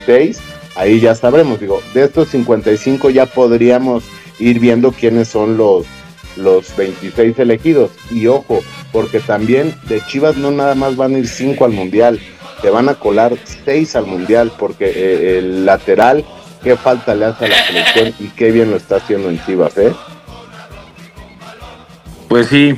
26, ahí ya sabremos, digo, de estos 55 ya podríamos ir viendo quiénes son los 26 elegidos, y ojo, porque también de Chivas no nada más van a ir 5 al Mundial, te van a colar 6 al Mundial, porque el lateral, qué falta le hace a la selección y qué bien lo está haciendo en Chivas, Pues sí,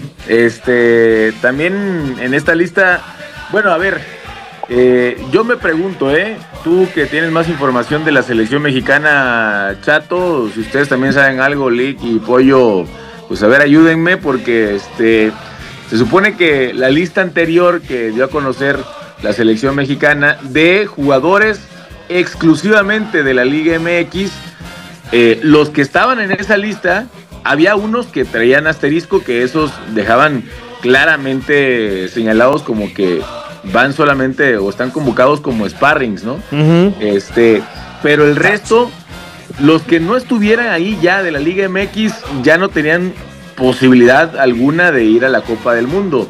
también en esta lista, bueno, a ver, yo me pregunto, tú que tienes más información de la selección mexicana, Chato, si ustedes también saben algo, Lick y Pollo, pues a ver, ayúdenme, porque se supone que la lista anterior que dio a conocer la selección mexicana de jugadores exclusivamente de la Liga MX, los que estaban en esa lista, había unos que traían asterisco, que esos dejaban claramente señalados como que van solamente o están convocados como sparrings, ¿no? Uh-huh. Pero el resto, los que no estuvieran ahí ya de la Liga MX, ya no tenían posibilidad alguna de ir a la Copa del Mundo.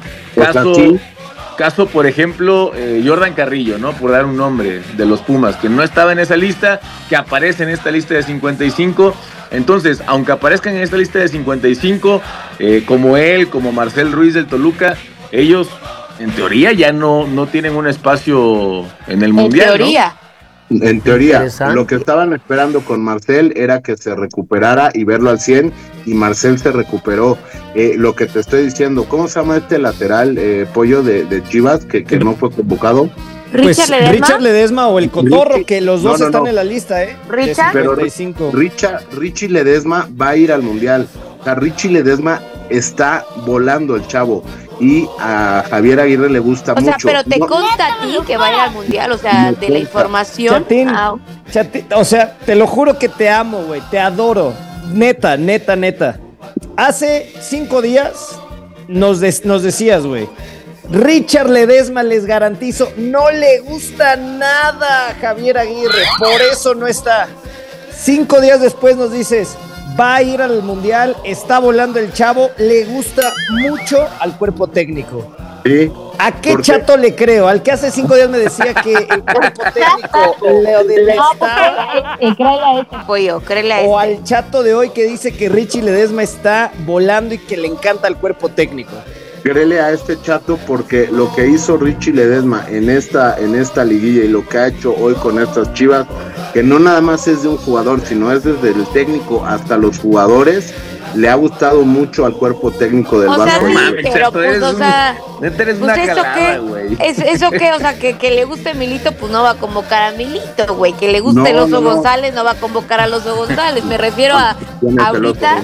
Caso, por ejemplo, Jordan Carrillo, ¿no? Por dar un nombre, de los Pumas, que no estaba en esa lista, que aparece en esta lista de 55. Entonces, aunque aparezcan en esta lista de 55, como él, como Marcel Ruiz del Toluca, ellos, en teoría, ya no tienen un espacio en el Mundial, ¿no? En teoría, lo que estaban esperando con Marcel era que se recuperara y verlo al 100, y Marcel se recuperó. Lo que te estoy diciendo, ¿cómo se llama este lateral, Pollo, de Chivas, que no fue convocado? Pues Richard Ledesma o el Cotorro, que los dos están en la lista, Richard. Pero Richie Ledesma va a ir al Mundial. O sea, Richie Ledesma está volando el chavo. Y a Javier Aguirre le gusta mucho. O sea, pero te consta a ti que va a ir al Mundial, o sea, de la información. Chatín, o sea, te lo juro que te amo, güey, te adoro. Neta. Hace 5 días nos decías, güey, Richard Ledesma, les garantizo, no le gusta nada a Javier Aguirre, por eso no está. 5 días después nos dices, va a ir al Mundial, está volando el chavo, le gusta mucho al cuerpo técnico. Sí. ¿A qué Chato le creo? Al que hace 5 días me decía que el cuerpo técnico lo detestaba. Créele a este Pollo, créele a este. O al Chato de hoy que dice que Richie Ledesma está volando y que le encanta el cuerpo técnico. Créele a este Chato, porque lo que hizo Richie Ledesma en esta liguilla y lo que ha hecho hoy con estas Chivas, que no nada más es de un jugador, sino es desde el técnico hasta los jugadores, le ha gustado mucho al cuerpo técnico del Vasco. Pero pues, o sea, eres una calada, güey. Eso que, o sea, que le guste Milito, pues no va a convocar a Milito, güey. Que le guste el Oso González, no va a convocar al Oso González. Me refiero a ahorita,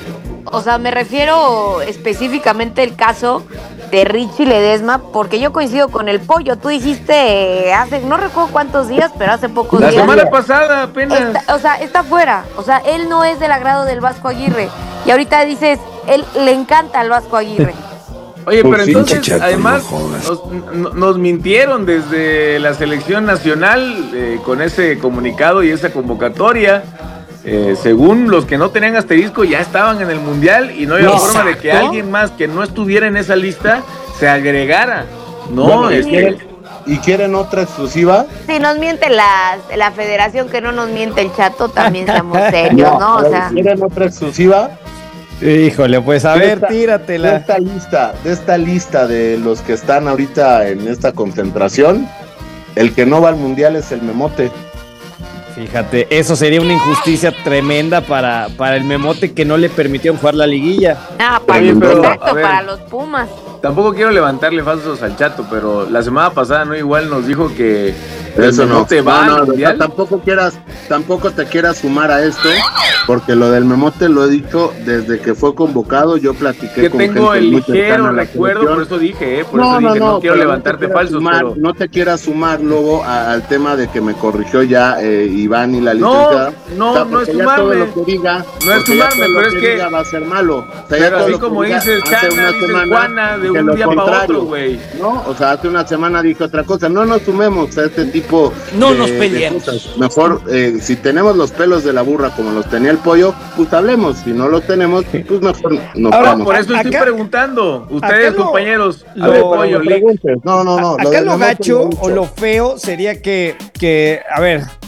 o sea, me refiero específicamente al caso de Richie Ledesma, porque yo coincido con el Pollo. Tú dijiste hace, no recuerdo cuántos días, pero hace pocos días. La semana pasada apenas. Está fuera. O sea, él no es del agrado del Vasco Aguirre. Y ahorita dices, él le encanta al Vasco Aguirre. Oye, pero entonces, Chato, además, nos mintieron desde la selección nacional con ese comunicado y esa convocatoria. Según los que no tenían asterisco ya estaban en el Mundial y no había forma de que alguien más que no estuviera en esa lista se agregara. No, bueno, ¿y quieren otra exclusiva? Si nos miente la federación, que no nos miente el Chato, también seamos serios, ¿no? O sea, ¿quieren otra exclusiva? Híjole, pues a ver, tíratela. De esta lista de los que están ahorita en esta concentración, el que no va al Mundial es el Memote. Fíjate, eso sería una injusticia tremenda para el Memote, que no le permitieron jugar la liguilla. Para los Pumas. Tampoco quiero levantarle falsos al Chato, pero la semana pasada no igual nos dijo que eso no te va al Mundial. Tampoco te quieras sumar a esto, porque lo del Memote lo he dicho desde que fue convocado. Yo platiqué que con tengo el ligero recuerdo, por eso dije, no quiero levantarte falsos, pero no te quieras sumar luego al tema de que me corrigió ya Iván y la licenciada. No es sumarme. No es sumarme, pero es que va a ser malo. Pero así como dices Chana, dices Juana, de un día para otro, güey. No, o sea, hace una semana dije otra cosa. No nos sumemos a este tipo tipo no nos peleemos. Mejor, si tenemos los pelos de la burra como los tenía el pollo, pues hablemos. Si no los tenemos, pues mejor no. Ahora, por eso estoy preguntando. Ustedes, compañeros, a ver, pollo, no. Acá lo gacho o lo feo sería que, a ver,